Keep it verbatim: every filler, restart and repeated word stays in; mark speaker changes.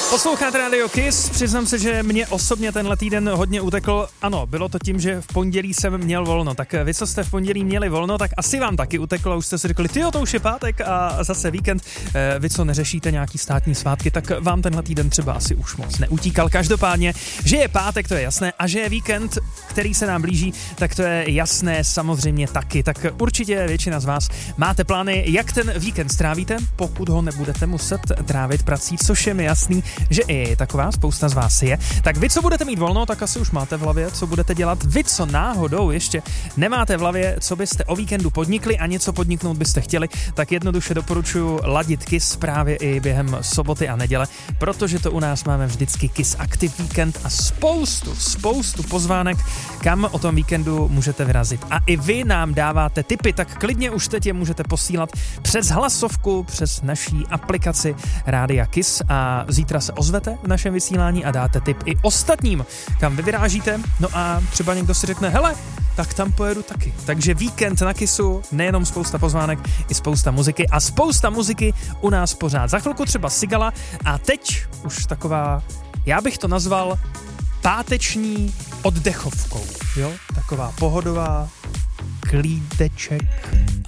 Speaker 1: Posloucháte Radio Kiss, přiznám se, že mě osobně tenhle týden hodně utekl. Ano, bylo to tím, že v pondělí jsem měl volno, tak vy, co jste v pondělí měli volno, tak asi vám taky uteklo, už jste si řekli, tyjo, to už je pátek a zase víkend. Vy, co neřešíte nějaký státní svátky, tak vám tenhle týden třeba asi už moc neutíkal. Každopádně, že je pátek, to je jasné, a že je víkend, který se nám blíží, tak to je jasné samozřejmě taky. Tak určitě většina z vás máte plány, jak ten víkend strávíte, pokud ho nebudete muset trávit prací, což je mi jasný, že i taková spousta z vás je. Tak vy, co budete mít volno, tak asi už máte v hlavě, co budete dělat. Vy, co náhodou ještě nemáte v hlavě, co byste o víkendu podnikli a něco podniknout byste chtěli, tak jednoduše doporučuji ladit Kiss právě i během soboty a neděle, protože to u nás máme vždycky Kiss Active Weekend a spoustu, spoustu pozvánek, kam o tom víkendu můžete vyrazit. A i vy nám dáváte tipy, tak klidně už teď je můžete posílat přes hlasovku, přes naší aplikaci Rádia Kiss a zítra se ozvete v našem vysílání a dáte tip i ostatním, kam vy vyrážíte. No a třeba někdo si řekne, hele, tak tam pojedu taky. Takže víkend na Kissu, nejenom spousta pozvánek, i spousta muziky a spousta muziky u nás pořád. Za chvilku třeba Sigala a teď už taková, já bych to nazval páteční oddechovkou, jo? Taková pohodová, klídeček